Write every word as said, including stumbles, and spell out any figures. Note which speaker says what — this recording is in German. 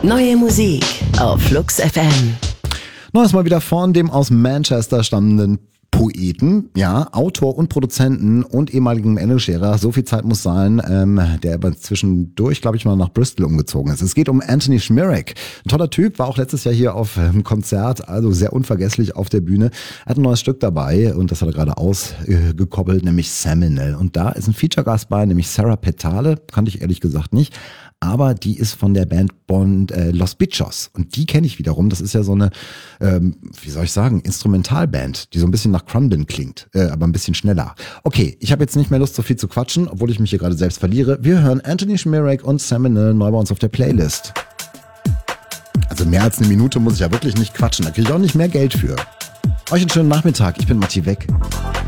Speaker 1: Neue Musik auf Flux F M.
Speaker 2: Neues Mal wieder von dem aus Manchester stammenden Poeten, ja, Autor und Produzenten und ehemaligen Engelscherer, so viel Zeit muss sein, ähm, der aber zwischendurch, glaube ich, mal nach Bristol umgezogen ist. Es geht um Anthony Szmírek. Ein toller Typ, war auch letztes Jahr hier auf einem Konzert, also sehr unvergesslich auf der Bühne. Er hat ein neues Stück dabei und das hat er gerade ausgekoppelt, nämlich Seminal. Und da ist ein Feature-Gast bei, nämlich Sarah Petale, kannte ich ehrlich gesagt nicht. Aber die ist von der Band Bond, äh, Los Bichos und die kenne ich wiederum. Das ist ja so eine, ähm, wie soll ich sagen, Instrumentalband, die so ein bisschen nach Crumbin klingt, äh, aber ein bisschen schneller. Okay, ich habe jetzt nicht mehr Lust, so viel zu quatschen, obwohl ich mich hier gerade selbst verliere. Wir hören Anthony Szmírek und Seminal neu bei uns auf der Playlist. Also mehr als eine Minute muss ich ja wirklich nicht quatschen, da kriege ich auch nicht mehr Geld für. Euch einen schönen Nachmittag, ich bin Matti Weg.